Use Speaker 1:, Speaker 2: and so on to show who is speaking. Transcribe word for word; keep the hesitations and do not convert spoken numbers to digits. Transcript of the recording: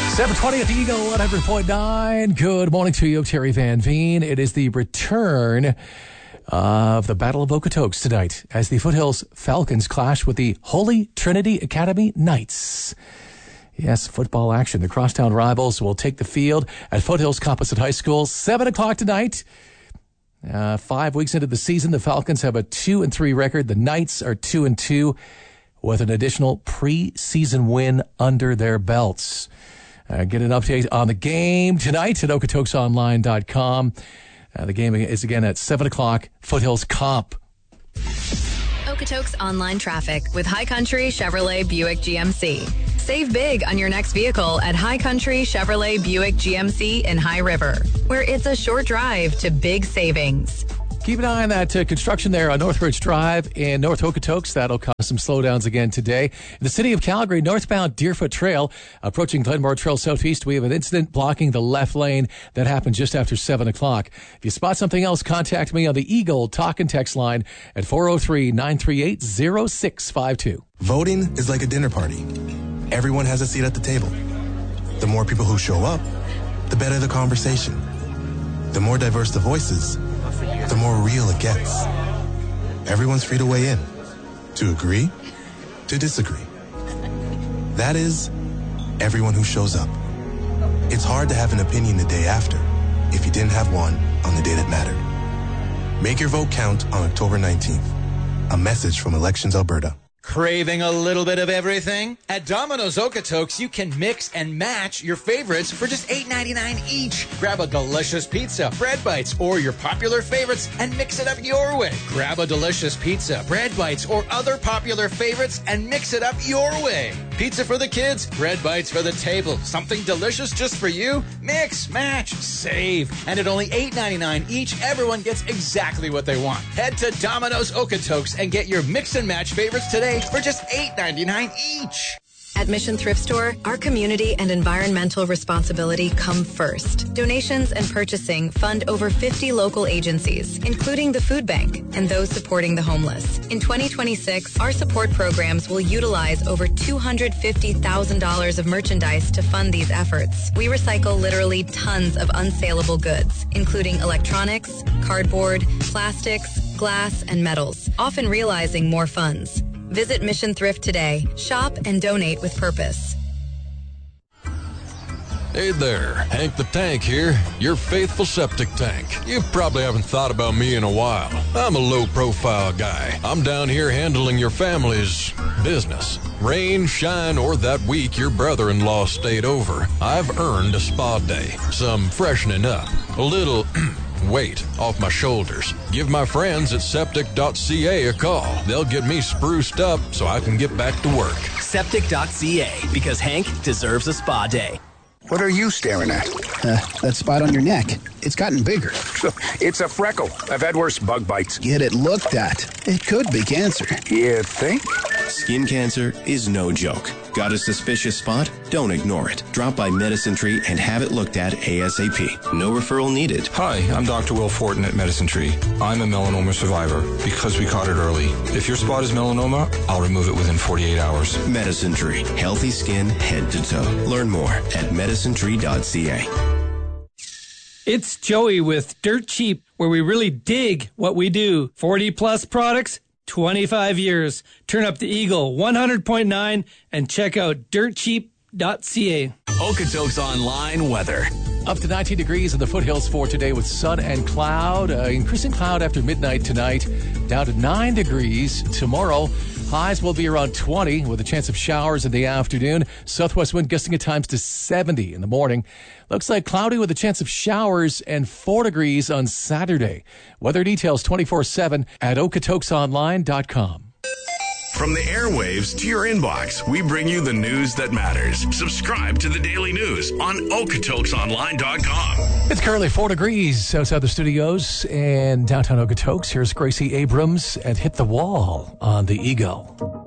Speaker 1: seven twenty at the Eagle, one hundred point nine. Good morning to you, Terry Van Veen. It is the return of the Battle of Okotoks tonight as the Foothills Falcons clash with the Holy Trinity Academy Knights. Yes, football action. The crosstown rivals will take the field at Foothills Composite High School, seven o'clock tonight. Uh, five weeks into the season, the Falcons have a two and three record. The Knights are two and two with an additional preseason win under their belts. Uh, get an update on the game tonight at Okotoks Online dot com. Uh, the game is again at seven o'clock, Foothills Comp.
Speaker 2: Okotoks Online Traffic with High Country Chevrolet Buick G M C. Save big on your next vehicle at High Country Chevrolet Buick G M C in High River, where it's a short drive to big savings.
Speaker 1: Keep an eye on that uh, construction there on Northridge Drive in North Okotoks. That'll cause some slowdowns again today. In the city of Calgary, northbound Deerfoot Trail, approaching Glenmore Trail Southeast, we have an incident blocking the left lane. That happened just after seven o'clock. If you spot something else, contact me on the Eagle Talk and Text line at four oh three, nine three eight, oh six five two.
Speaker 3: Voting is like a dinner party. Everyone has a seat at the table. The more people who show up, the better the conversation. The more diverse the voices, the more real it gets. Everyone's free to weigh in, to agree, to disagree. That is, everyone who shows up. It's hard to have an opinion the day after if you didn't have one on the day that mattered. Make your vote count on October nineteenth. A message from Elections Alberta.
Speaker 4: Craving a little bit of everything? At Domino's Okotoks, you can mix and match your favorites for just eight ninety-nine each. Grab a delicious pizza, bread bites, or your popular favorites and mix it up your way. Grab a delicious pizza, bread bites, or other popular favorites and mix it up your way. Pizza for the kids, bread bites for the table. Something delicious just for you? Mix, match, save. And at only eight ninety-nine each, everyone gets exactly what they want. Head to Domino's Okotoks and get your mix and match favorites today for just eight ninety-nine each.
Speaker 2: At Mission Thrift Store, our community and environmental responsibility come first. Donations and purchasing fund over fifty local agencies, including the Food Bank and those supporting the homeless. In twenty twenty-six, our support programs will utilize over two hundred fifty thousand dollars of merchandise to fund these efforts. We recycle literally tons of unsaleable goods, including electronics, cardboard, plastics, glass, and metals, often realizing more funds. Visit Mission Thrift today. Shop and donate with purpose.
Speaker 5: Hey there, Hank the Tank here, your faithful septic tank. You probably haven't thought about me in a while. I'm a low-profile guy. I'm down here handling your family's business. Rain, shine, or that week your brother-in-law stayed over, I've earned a spa day. Some freshening up. A little weight off my shoulders. Give my friends at septic dot c a a call. They'll get me spruced up so I can get back to work.
Speaker 6: septic dot c a, because Hank deserves a spa day.
Speaker 7: What are you staring at?
Speaker 8: Uh, that spot on your neck. It's gotten bigger.
Speaker 7: It's a freckle. I've had worse bug bites.
Speaker 8: Get it looked at. It could be cancer.
Speaker 7: You think?
Speaker 9: Skin cancer is no joke. Got a suspicious spot? Don't ignore it. Drop by Medicine Tree and have it looked at ASAP. No referral needed.
Speaker 10: Hi, I'm Doctor Will Fortin at Medicine Tree. I'm a melanoma survivor because we caught it early. If your spot is melanoma, I'll remove it within forty-eight hours.
Speaker 9: Medicine Tree. Healthy skin head to toe. Learn more at medicine tree dot c a.
Speaker 11: It's Joey with Dirt Cheap, where we really dig what we do. forty plus products, twenty-five years. Turn up the Eagle one hundred point nine and check out dirt cheap dot c a.
Speaker 6: Okotoks Online weather.
Speaker 1: Up to nineteen degrees in the foothills for today with sun and cloud. Uh, increasing cloud after midnight tonight. Down to nine degrees tomorrow. Highs will be around twenty with a chance of showers in the afternoon. Southwest wind gusting at times to seventy in the morning. Looks like cloudy with a chance of showers and four degrees on Saturday. Weather details twenty-four seven at Okotoks Online dot com.
Speaker 12: From the airwaves to your inbox, we bring you the news that matters. Subscribe to the Daily News on Okotoks Online dot com.
Speaker 1: It's currently four degrees outside the studios in downtown Okotoks. Here's Gracie Abrams at Hit the Wall on the Eagle.